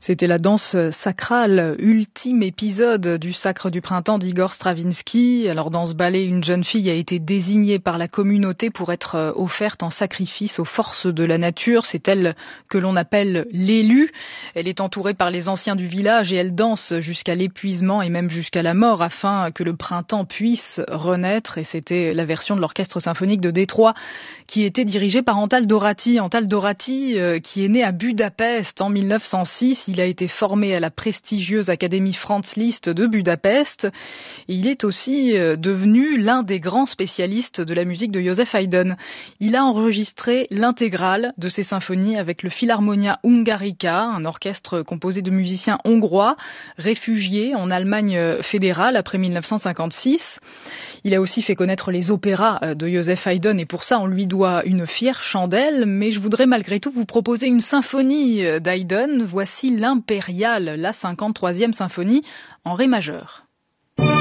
C'était la danse sacrale, ultime épisode du Sacre du printemps d'Igor Stravinsky. Alors dans ce ballet, une jeune fille a été désignée par la communauté pour être offerte en sacrifice aux forces de la nature. C'est elle que l'on appelle l'élu. Elle est entourée par les anciens du village et elle danse jusqu'à l'épuisement et même jusqu'à la mort afin que le printemps puisse renaître. Et c'était la version de l'Orchestre symphonique de Détroit qui était dirigé par Antal Dorati. Antal Dorati qui est né à Budapest en 1906. Il a été formé à la prestigieuse Académie Franz Liszt de Budapest. Et il est aussi devenu l'un des grands spécialistes de la musique de Joseph Haydn. Il a enregistré l'intégrale de ses symphonies avec le Philharmonia Hungarica, un orchestre composé de musiciens hongrois, réfugiés en Allemagne fédérale après 1956. Il a aussi fait connaître les opéras de Joseph Haydn et pour ça on lui doit une fière chandelle. Mais je voudrais malgré tout vous proposer une symphonie d'Haydn. Voici l'Impériale, la 53e symphonie en ré majeur.